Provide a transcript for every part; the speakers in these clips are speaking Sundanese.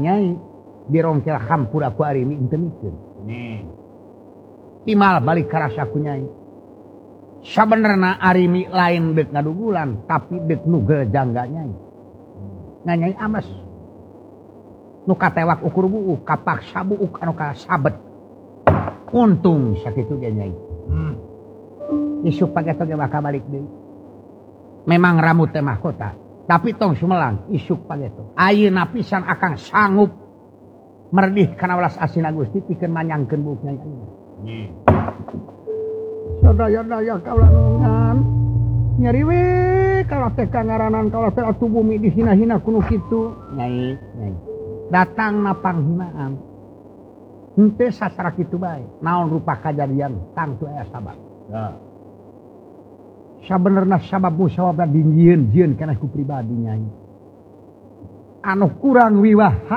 Nyai dirongkel hampura ku Arimi henteu mikeun. Timal balik ka rasaku Nyai. Sabenerna Arimi lain deuk ngadugulan tapi deuk nugel jangga Nyai. Nyai ames. Nu katewak ukur buuk kapaksa buuk anu kasabet. Untung sakitu ge Nyai. Isuk pageto ge bakal balik deui. Memang rambut teh mahkota, tapi tong sumelang isuk pageto. Ayeuna pisan akang sanggup merdih kana welas asina Gusti pikeun manyangkeun buuk Nyai. Sadaya-daya kaula nungan. Nyari we kalau teh kangaranan kalau teh atuh bumi dihina-hina kuno kitu. Nyai. Datang na panghinaan. Henteu sasara kitu bae. Naon rupa kajadian tangtu aya sabab. Sabenerna sabab musawabna dinjieun-jieun kana ku pribadi Nyai. Anu kurang wiwaha.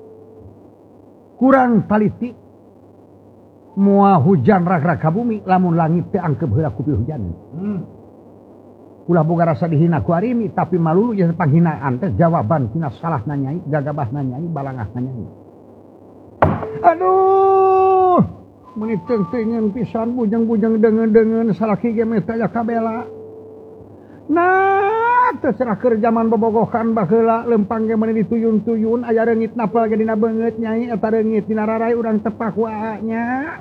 Kurang taliti. Moal hujan rag-rag ka bumi lamun langit teu angkep heula ku hujan. Ulah boga rasa dihina ku Arimi tapi malulu jeung panghinaan teh jawaban tina salahna Nyai, gagabahna Nyai, balangahna Nyai. Aduh, meuni teung-teungeun pisan bujang-bujang deungeun-deungeun salaki ge meh teh aya kabela. Nah, terserah keur zaman bobogohan baheula lempang ge meuni dituyun-tuyun aya reungit napal ge dina beungeut Nyai eta reungit dina rarai urang tepak waanya.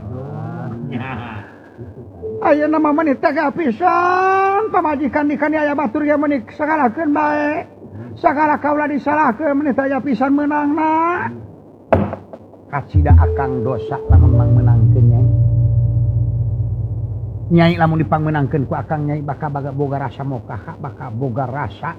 Ayeuna mah meuni tega pisan pamajikan dikani aya batur ge meuni sagalakeun bae. Sagala kaula disalahkeun meuni teh aya pisan meunangna. Kacida akang dosa lamun mang menangkeun Nyai. Nyai lamun dipangmenangkeun ku akang Nyai bakal boga rasa mokaha, bakal boga rasa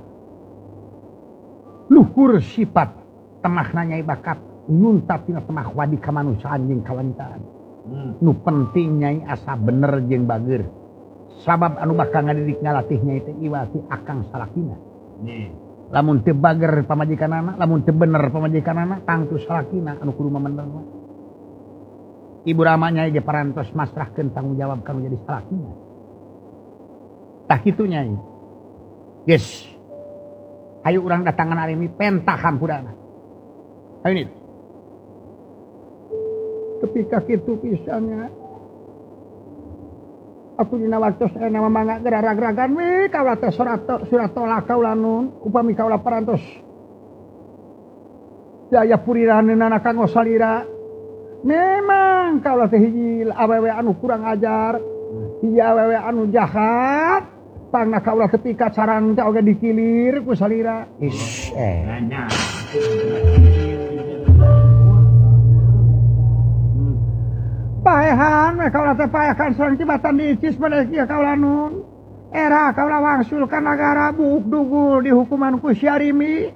luhur sifat temahna Nyai bakat nyuntat tina temah wadi kamanusiaan jeung kawanitaan. Nu penting Nyai asa bener jeung bageur. Sabab anu bakal ngadidik ngalatih Nyai teh iwati akang salakina. Lamun teu bager pamajikanana, lamun teu bener pamajikanana, tangtu salakina anu kudu mamenerna. Ibu Rama Nyai ge parantos masrahkeun tanggung jawab kanu jadi salakina. Tah kitu Nyai. Geus. Hayu urang datangan Arimi pentah hampurana. Hayu nit. Ketika kitu pisannya atuh dina waktos aya mangga gerarag-ragan we kaula teh surat tolak kaula nun upami kaula parantos daya puriranana kanggo salira. Memang kaula teh hiji awewe anu kurang ajar, hiji awewe anu jahat, pangna kaula teu pikat sareng teh oge dikilir ku salira. Paehan we kaula teh paehan sareng tibatan diicis pada kieu kaula nun. Era kaula wangsul ka nagara buuk dugul dihukuman ku si Arimi.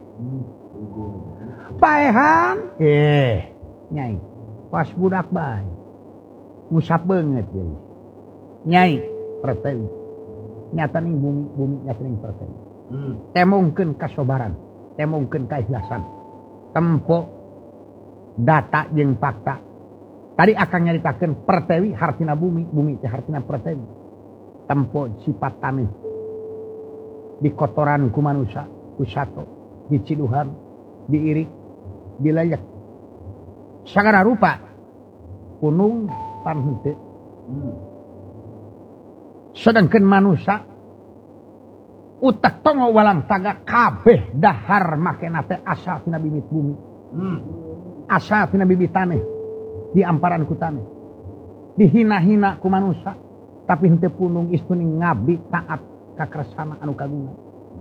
Paehan Nyai. Pas budak bae. Musap beungeut deui. Nyai pertewi. Nyata ning bumi nyata ning pertewi. Temongkeun kasobaran, temongkeun kaikhlasan. Tempo data jeung fakta. Tadi akan nyaritakeun pertewi hartina bumi teh hartina pertewi. Tempo sifat taneuh. Dikotoran ku manusia, ku sato, diciduhan, diirik, dilayek. Sagala rupa kunung pan henteu. Sedangkeun manusia utek tongo walang taga kabeh dahar makena teh asal tina bibit bumi. Asal tina bibit taneuh diamparan ku taneuh. Dihina-hina ku manusia tapi henteu punung istuning ngabdi taat ka kersana anu kagungan.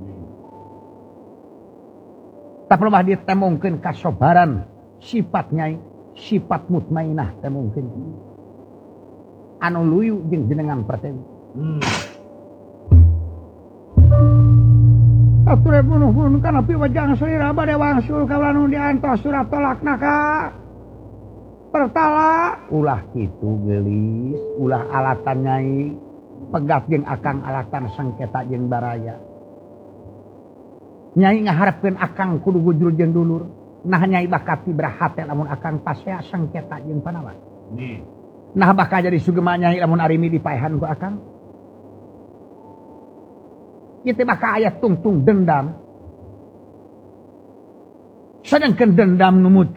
Tapi lobah ditemongkeun kasobaran sifat Nyai, sifat mutmainah temongkeun. Anu luyu jeung jenengan pertewi. Atur bunuh-bunuh kana piwajang salira bade wangsul kaula nu diantos surat tolakna ka pertala. Ulah kitu geulis, ulah alatan Nyai. Pegat jeung akang alatan sengketa jeung baraya. Nyai ngaharepkeun akang kudu gujul jeung dulur. Nah Nyai bakati berhati lamun akang pasea sengketa jeung panawa. Nah bakal jadi sugema Nyai lamun Arimi dipaehan ku akang. Kitu bakal aya tungtung dendam. Sedangkeun dendam numut